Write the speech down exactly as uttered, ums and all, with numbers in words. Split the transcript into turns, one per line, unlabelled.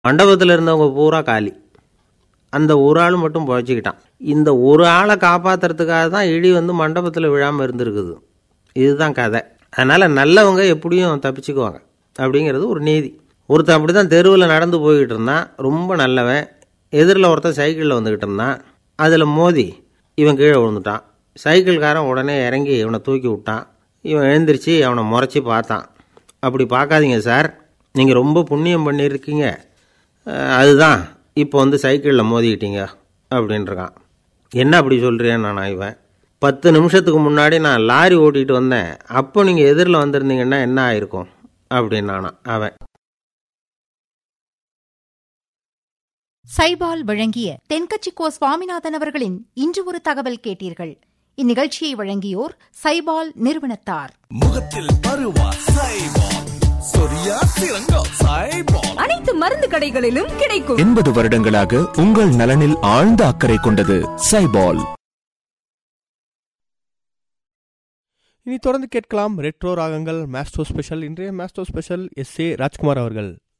மண்டபத்தில் இருந்தவங்க பூரா காலி. அந்த ஒரு ஆள் மட்டும் பொழைச்சிக்கிட்டான். இந்த ஒரு ஆளை காப்பாற்றுறதுக்காக தான் இடி வந்து மண்டபத்தில் விழாமல் இருந்திருக்குது. இதுதான் கதை. அதனால் நல்லவங்க எப்படியும் தப்பிச்சுக்குவாங்க அப்படிங்கிறது ஒரு நீதி. ஒருத்தன் அப்படி தான் தெருவில் நடந்து போய்கிட்டு இருந்தான், ரொம்ப நல்லவன். எதிரில் ஒருத்தன் சைக்கிளில் வந்துக்கிட்டு இருந்தான். அதில் மோதி இவன் கீழே விழுந்துட்டான். சைக்கிள்காரன் உடனே இறங்கி இவனை தூக்கி விட்டான். இவன் எழுந்திரிச்சு அவனை முறைச்சி பார்த்தான். அப்படி பார்க்காதீங்க சார், நீங்கள் ரொம்ப புண்ணியம் பண்ணியிருக்கீங்க, அதுதான் இப்போ வந்து சைக்கிளில் மோதிக்கிட்டீங்க அப்படின்ட்டுருக்கான். என்ன அப்படி சொல்கிறேன் நான்? இவன் பத்து நிமிஷத்துக்கு முன்னாடி நான் லாரி ஓட்டிகிட்டு வந்தேன், அப்போ நீங்கள் எதிரில் வந்திருந்தீங்கன்னா என்ன ஆயிருக்கும் அப்படின்னானா அவன்.
சைபால் வழங்கிய தென்கட்சி கோ சுவாமிநாதன் அவர்களின் இன்று ஒரு தகவல் கேட்டீர்கள். இந்நிகழ்ச்சியை வழங்கியோர் சைபால் நிறுவனத்தார்.
முகத்தில் பருவா சைபால், சொரியா சிறங்கா சைபால்,
அனைத்து மருந்து கடைகளிலும் கிடைக்கும்.
எண்பது வருடங்களாக உங்கள் நலனில் ஆழ்ந்த அக்கறை கொண்டது சைபால்.
இனி தொடர்ந்து கேட்கலாம் ரெட்ரோ ராகங்கள் மேஸ்ட்ரோ ஸ்பெஷல். இன்றைய maestro special S A Rajkumar அவர்கள்.